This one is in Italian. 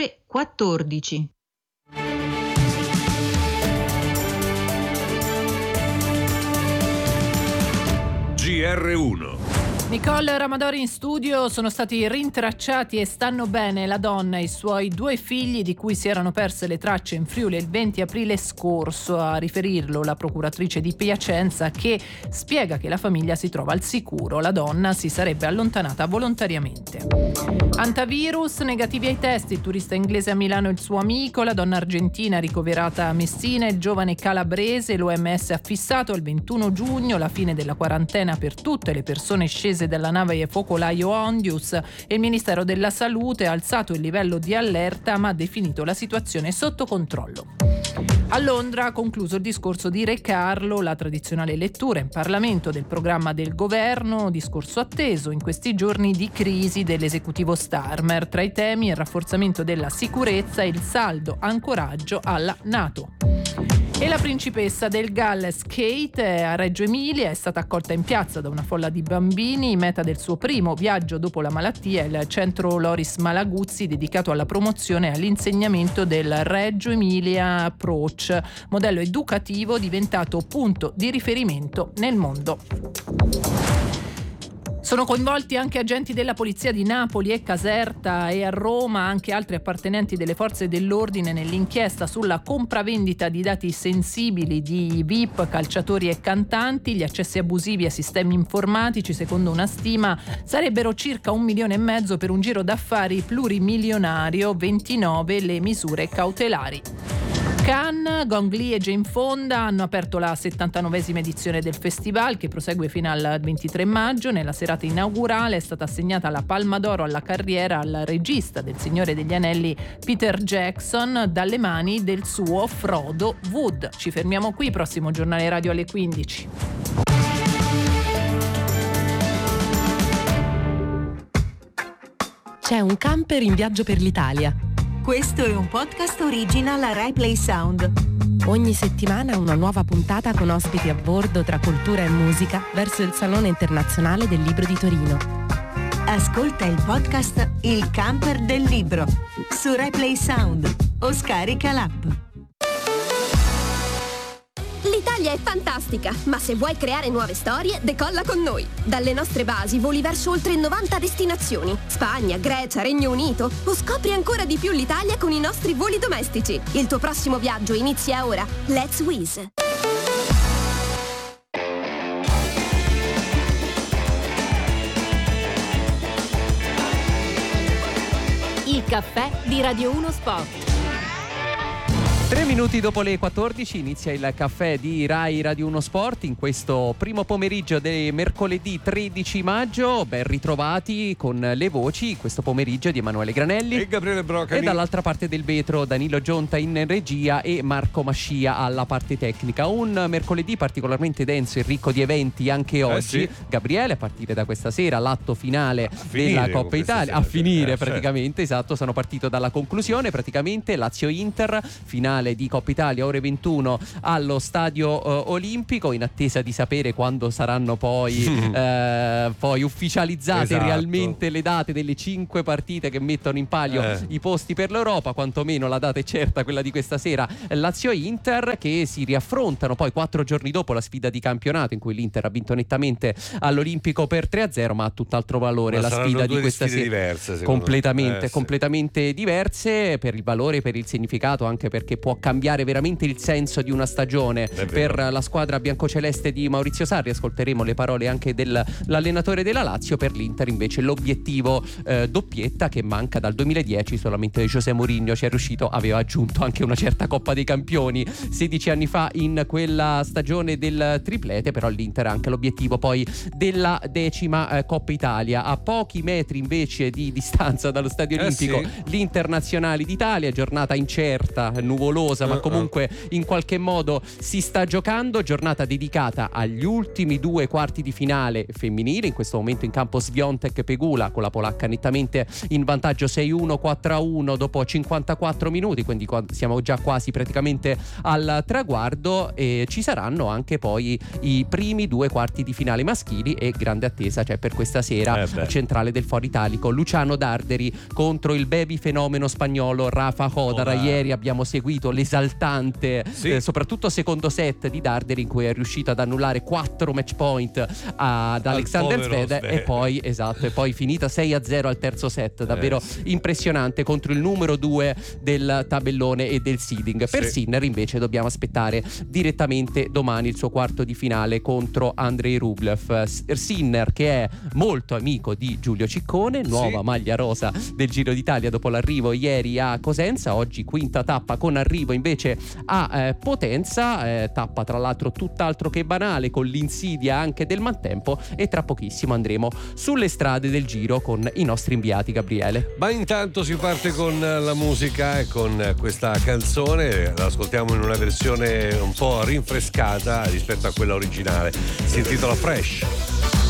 ore 14. GR1. Nicole Ramadori in studio. Sono stati rintracciati e stanno bene la donna e i suoi 2 figli di cui si erano perse le tracce in Friuli il 20 aprile scorso. A riferirlo la procuratrice di Piacenza, che spiega che la famiglia si trova al sicuro. La donna si sarebbe allontanata volontariamente. Antivirus, negativi ai test, il turista inglese a Milano e il suo amico, la donna argentina ricoverata a Messina, il giovane calabrese. L'OMS ha fissato al 21 giugno la fine della quarantena per tutte le persone scese dalla nave focolaio Ondius e il Ministero della Salute ha alzato il livello di allerta ma ha definito la situazione sotto controllo. A Londra ha concluso il discorso di Re Carlo, la tradizionale lettura in Parlamento del programma del governo, discorso atteso in questi giorni di crisi dell'esecutivo Starmer. Tra i temi il rafforzamento della sicurezza e il saldo ancoraggio alla NATO. E la principessa del Galles Kate a Reggio Emilia è stata accolta in piazza da una folla di bambini, meta del suo primo viaggio dopo la malattia, il centro Loris Malaguzzi dedicato alla promozione e all'insegnamento del Reggio Emilia Approach, modello educativo diventato punto di riferimento nel mondo. Sono coinvolti anche agenti della polizia di Napoli e Caserta e a Roma anche altri appartenenti delle forze dell'ordine nell'inchiesta sulla compravendita di dati sensibili di VIP, calciatori e cantanti. Gli accessi abusivi a sistemi informatici, secondo una stima, sarebbero circa 1,5 milioni per un giro d'affari plurimilionario, 29 le misure cautelari. Cannes, Gong Li e Jane Fonda hanno aperto la 79esima edizione del festival che prosegue fino al 23 maggio. Nella serata inaugurale è stata assegnata la Palma d'Oro alla carriera al regista del Signore degli Anelli Peter Jackson dalle mani del suo Frodo Wood. Ci fermiamo qui, prossimo giornale radio alle 15. C'è un camper in viaggio per l'Italia. Questo è un podcast original Rai Play Sound. Ogni settimana una nuova puntata con ospiti a bordo tra cultura e musica verso il Salone Internazionale del Libro di Torino. Ascolta il podcast Il Camper del Libro su Rai Play Sound o scarica l'app. L'Italia è fantastica, ma se vuoi creare nuove storie, decolla con noi. Dalle nostre basi voli verso oltre 90 destinazioni. Spagna, Grecia, Regno Unito. O scopri ancora di più l'Italia con i nostri voli domestici. Il tuo prossimo viaggio inizia ora. Let's Wizz. Il caffè di Radio 1 Sport. 3 minuti dopo le 14 inizia il caffè di Rai Radio 1 Sport in questo primo pomeriggio del mercoledì 13 maggio. Ben ritrovati con le voci questo pomeriggio di Emanuele Granelli e Gabriele Brocani. E dall'altra parte del vetro Danilo Gionta in regia e Marco Mascia alla parte tecnica. Un mercoledì particolarmente denso e ricco di eventi anche oggi. Sì. Gabriele, a partire da questa sera l'atto finale della Coppa Italia. A finire praticamente, esatto, sono partito dalla conclusione. Praticamente Lazio-Inter, finale di Coppa Italia ore 21 allo Stadio Olimpico, in attesa di sapere quando saranno poi ufficializzate realmente le date delle 5 partite che mettono in palio i posti per l'Europa. Quantomeno la data è certa, quella di questa sera, Lazio-Inter, che si riaffrontano poi 4 giorni dopo la sfida di campionato in cui l'Inter ha vinto nettamente all'Olimpico per 3-0, ma ha tutt'altro valore la sfida di questa sera, diverse, completamente diverse per il valore, per il significato, anche perché può cambiare veramente il senso di una stagione per la squadra biancoceleste di Maurizio Sarri. Ascolteremo le parole anche dell'allenatore della Lazio. Per l'Inter invece l'obiettivo doppietta che manca dal 2010, solamente José Mourinho ci è riuscito, aveva aggiunto anche una certa Coppa dei Campioni 16 anni fa in quella stagione del triplete, però l'Inter ha anche l'obiettivo poi della 10ª Coppa Italia. A pochi metri invece di distanza dallo Stadio Olimpico l'Internazionale d'Italia, giornata incerta, nuvolosa pericolosa, ma comunque in qualche modo si sta giocando. Giornata dedicata agli ultimi 2 quarti di finale femminile, in questo momento in campo Swiatek Pegula, con la polacca nettamente in vantaggio 6-1, 4-1 dopo 54 minuti, quindi siamo già quasi praticamente al traguardo, e ci saranno anche poi i primi 2 quarti di finale maschili, e grande attesa c'è per questa sera centrale del Foro Italico, Luciano Darderi contro il baby fenomeno spagnolo Rafa Hodar. Ieri abbiamo seguito l'esaltante soprattutto secondo set di Darderi, in cui è riuscito ad annullare 4 match point ad Alexander Zverev, e poi finita 6-0 al terzo set, davvero impressionante, contro il numero 2 del tabellone e del seeding. Per Sinner invece dobbiamo aspettare direttamente domani il suo quarto di finale contro Andrei Rublev. Sinner, che è molto amico di Giulio Ciccone, nuova maglia rosa del Giro d'Italia dopo l'arrivo ieri a Cosenza, oggi quinta tappa con arrivo invece a Potenza, tappa tra l'altro tutt'altro che banale, con l'insidia anche del maltempo, e tra pochissimo andremo sulle strade del Giro con i nostri inviati, Gabriele. Ma intanto si parte con la musica e con questa canzone, la ascoltiamo in una versione un po' rinfrescata rispetto a quella originale, si intitola Fresh.